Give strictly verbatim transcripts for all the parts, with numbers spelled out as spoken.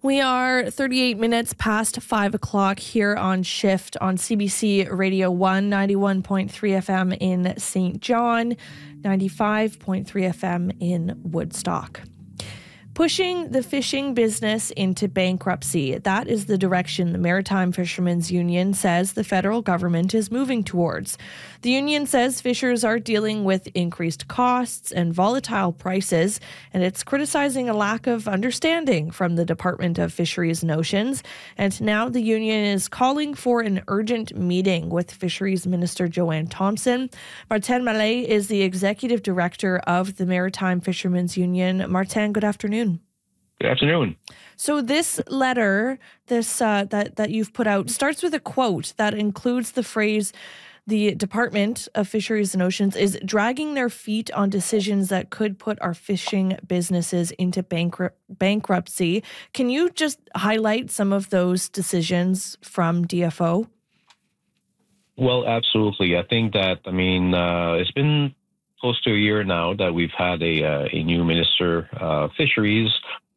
We are thirty-eight minutes past five o'clock here on Shift on C B C Radio one, ninety-one point three F M in Saint John, ninety-five point three F M in Woodstock. Pushing the fishing business into bankruptcy. That is the direction the Maritime Fishermen's Union says the federal government is moving towards. The union says fishers are dealing with increased costs and volatile prices, and it's criticizing a lack of understanding from the Department of Fisheries and Oceans. And now the union is calling for an urgent meeting with Fisheries Minister Joanne Thompson. Martin Mallet is the executive director of the Maritime Fishermen's Union. Martin, good afternoon. Good afternoon. So this letter, this uh, that that you've put out, starts with a quote that includes the phrase, "The Department of Fisheries and Oceans is dragging their feet on decisions that could put our fishing businesses into bankru- bankruptcy." Can you just highlight some of those decisions from D F O? Well, absolutely. I think that, I mean, uh, it's been close to a year now that we've had a uh, a new minister of fisheries.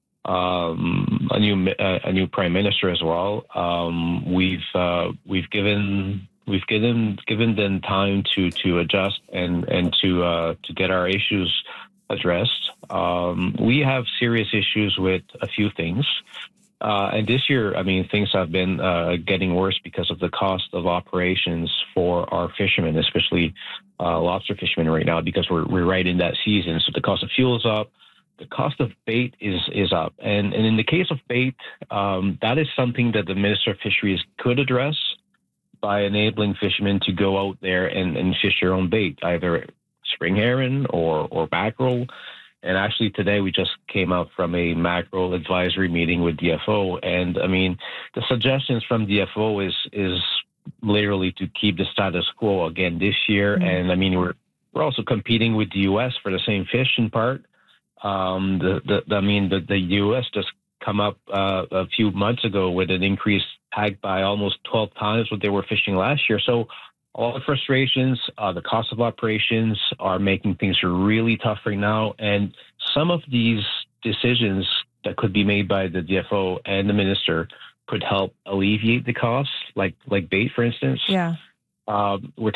Um, a new uh, a new prime minister as well. Um, we've uh, we've given we've given given them time to to adjust and and to uh, to get our issues addressed. Um, we have serious issues with a few things, uh, and this year, I mean, things have been uh, getting worse because of the cost of operations for our fishermen, especially uh, lobster fishermen right now, because we're we're right in that season. So the cost of fuel is up. The cost of bait is is up. And, and in the case of bait, um, that is something that the Minister of Fisheries could address by enabling fishermen to go out there and, and fish their own bait, either spring herring or, or mackerel. And actually today we just came out from a mackerel advisory meeting with D F O. And I mean, the suggestions from D F O is is literally to keep the status quo again this year. Mm-hmm. And I mean, we're we're also competing with the U S for the same fish in part. Um, the, the, I mean, the, the U S just come up uh, a few months ago with an increased tag by almost twelve times what they were fishing last year. So all the frustrations, uh, the cost of operations are making things really tough right now. And some of these decisions that could be made by the D F O and the minister could help alleviate the costs, like like bait, for instance. Yeah. Uh, we're